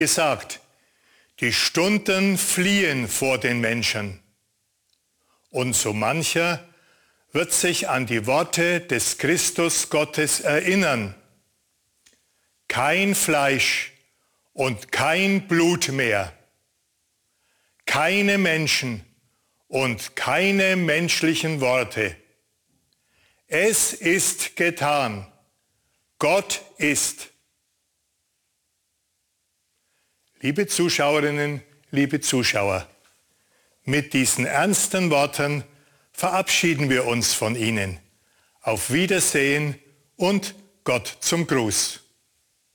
gesagt, die Stunden fliehen vor den Menschen. Und so mancher wird sich an die Worte des Christus Gottes erinnern. Kein Fleisch und kein Blut mehr, keine Menschen und keine menschlichen Worte. Es ist getan. Gott ist. Liebe Zuschauerinnen, liebe Zuschauer, mit diesen ernsten Worten verabschieden wir uns von Ihnen. Auf Wiedersehen und Gott zum Gruß.